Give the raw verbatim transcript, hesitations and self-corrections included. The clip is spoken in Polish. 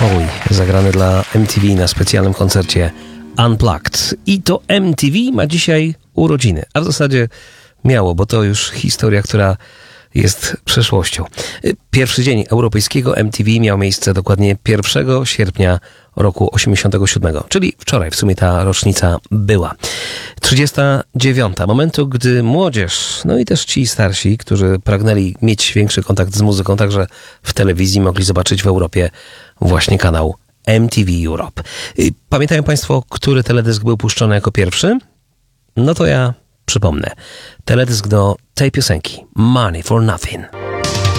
Bowie, zagrany dla M T V na specjalnym koncercie Unplugged. I to M T V ma dzisiaj urodziny, a w zasadzie miało, bo to już historia, która jest przeszłością. Pierwszy dzień europejskiego M T V miał miejsce dokładnie pierwszego sierpnia roku osiemdziesiątego siódmego, czyli wczoraj w sumie ta rocznica była. trzydziesta dziewiąta momentu, gdy młodzież, no i też ci starsi, którzy pragnęli mieć większy kontakt z muzyką, także w telewizji, mogli zobaczyć w Europie właśnie kanał M T V Europe. Pamiętają Państwo, który teledysk był puszczony jako pierwszy? No to ja przypomnę. Teledysk do tej piosenki Money for Nothing.